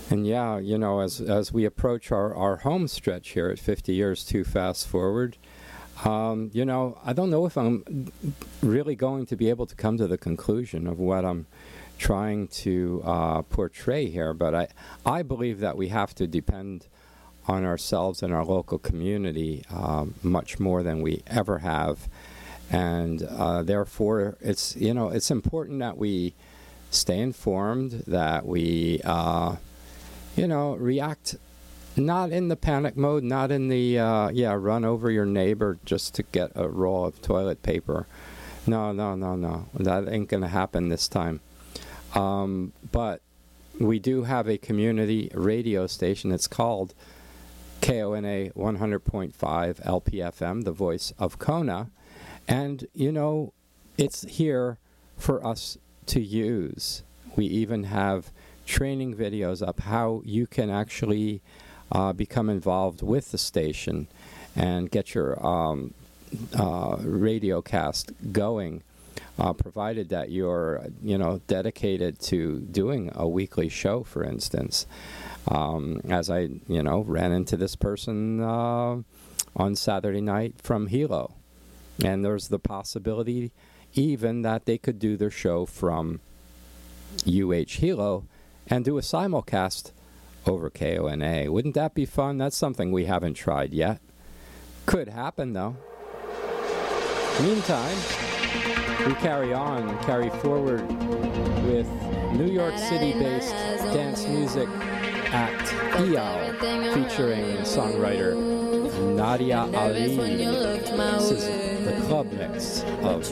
And yeah, as we approach our home stretch here at 50 Years Too Fast Forward, I don't know if I'm really going to be able to come to the conclusion of what I'm trying to portray here, but I believe that we have to depend on ourselves and our local community much more than we ever have. And therefore, it's important that we stay informed, that we react not in the panic mode, not in the run over your neighbor just to get a roll of toilet paper. No, that ain't gonna happen this time. But we do have a community radio station. It's called KONA 100.5 LPFM, the voice of Kona. And, it's here for us to use. We even have training videos up how you can actually become involved with the station and get your radio cast going, provided that you're, dedicated to doing a weekly show, for instance. As I, ran into this person on Saturday night from Hilo. And there's the possibility even that they could do their show from Hilo and do a simulcast over KONA. Wouldn't that be fun? That's something we haven't tried yet. Could happen, though. Meantime, we carry forward with New York City-based dance music act Eyal, featuring songwriter Nadia Ali. This is the club mix of